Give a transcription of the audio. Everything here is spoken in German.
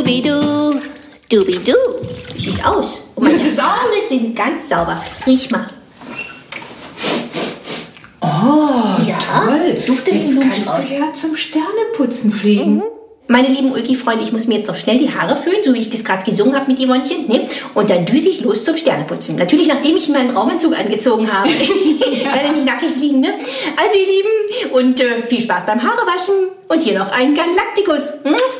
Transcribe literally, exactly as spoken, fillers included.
Dubidu, dubidu. Wie sieht's aus? Und meine Arme sind ganz sauber. Riech mal. Oh, Ja, toll. duftet Jetzt wie kannst Blumenstrauß. du ja zum Sterneputzen fliegen. Mhm. Meine lieben Ulki-Freunde, ich muss mir jetzt noch schnell die Haare föhnen, so wie ich das gerade gesungen habe mit Yvonnchen. Ne? Und dann düse ich los zum Sterneputzen. Natürlich, nachdem ich meinen Raumanzug angezogen habe. Weil er nicht nackig fliegen, ne? Also, ihr Lieben, und äh, viel Spaß beim Haarewaschen. Und hier noch ein Galaktikus. Hm?